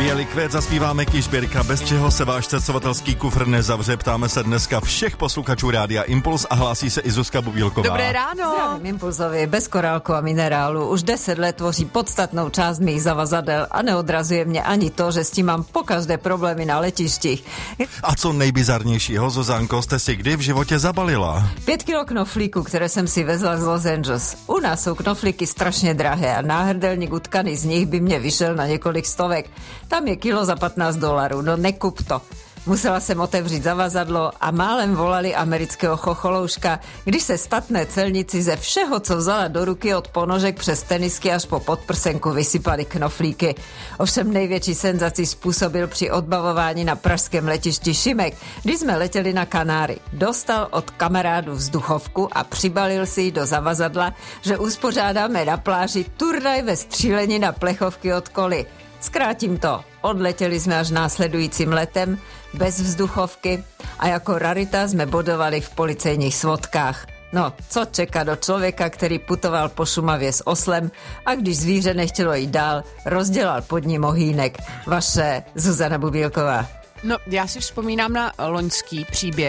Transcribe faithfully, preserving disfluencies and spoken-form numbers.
Bělý květ zaspíváme Kyšběrka, bez čeho se váš cestovatelský kufr nezavře. Ptáme se dneska všech posluchačů Rádia Impuls a hlásí se i Zuzka Bubílková. Dobré ráno. Zdravím Impulsovi, bez korálku a minerálu. Už deset let tvoří podstatnou část mých zavazadel a neodrazuje mě ani to, že s tím mám pokaždé problémy na letištích. A co nejbizarnějšího, Zuzanko, jste si kdy v životě zabalila? Pět kilo knoflíku, které jsem si vezla z Los Angeles. U nás jsou knoflíky strašně drahé a náhrdelník utkaný z nich by mě vyšel na několik stovek. Tam je kilo za patnáct dolarů, no nekup to. Musela jsem otevřít zavazadlo a málem volali amerického chocholouška, když se statné celníci ze všeho, co vzala do ruky od ponožek přes tenisky až po podprsenku vysypali knoflíky. Ovšem největší senzaci způsobil při odbavování na pražském letišti Šimek, když jsme letěli na Kanáry. Dostal od kamarádu vzduchovku a přibalil si ji do zavazadla, že uspořádáme na pláži turnaj ve střílení na plechovky od koly. Zkrátím to, odletěli jsme až následujícím letem, bez vzduchovky a jako rarita jsme bodovali v policejních svodkách. No, co čeká do člověka, který putoval po Šumavě s oslem a když zvíře nechtělo jít dál, rozdělal pod ním ohýnek. Vaše Zuzana Bubílková. No, já si vzpomínám na loňský příběh.